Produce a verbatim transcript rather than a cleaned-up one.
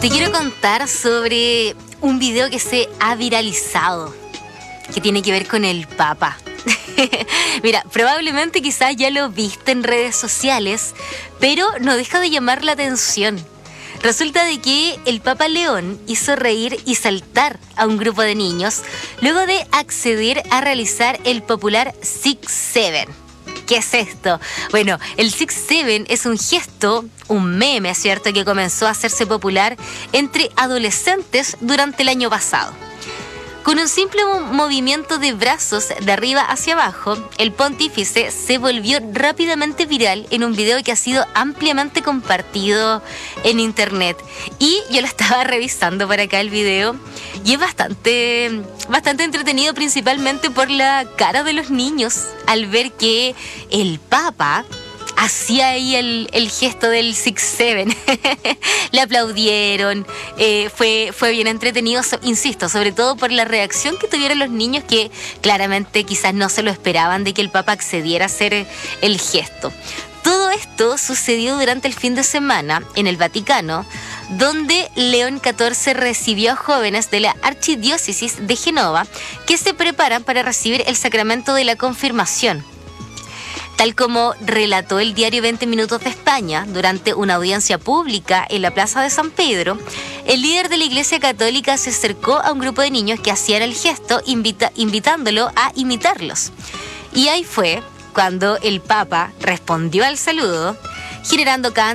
Te quiero contar sobre un video que se ha viralizado, que tiene que ver con el Papa. Mira, probablemente quizás ya lo viste en redes sociales, pero no deja de llamar la atención. Resulta de que el Papa León hizo reír y saltar a un grupo de niños luego de acceder a realizar el popular Six Seven. ¿Qué es esto? Bueno, el Six Seven es un gesto, un meme, ¿cierto?, que comenzó a hacerse popular entre adolescentes durante el año pasado. Con un simple movimiento de brazos de arriba hacia abajo, el pontífice se volvió rápidamente viral en un video que ha sido ampliamente compartido en internet. Y yo lo estaba revisando por acá el video y es bastante, bastante entretenido, principalmente por la cara de los niños al ver que el Papa hacía ahí el, el gesto del Six Seven. Le aplaudieron, eh, fue, fue bien entretenido, so, insisto, sobre todo por la reacción que tuvieron los niños, que claramente quizás no se lo esperaban de que el Papa accediera a hacer el gesto. Todo esto sucedió durante el fin de semana en el Vaticano, donde León catorce recibió a jóvenes de la Archidiócesis de Génova que se preparan para recibir el sacramento de la confirmación. Tal como relató el diario veinte Minutos de España durante una audiencia pública en la Plaza de San Pedro, el líder de la Iglesia Católica se acercó a un grupo de niños que hacían el gesto, invita, invitándolo a imitarlos. Y ahí fue cuando el Papa respondió al saludo, generando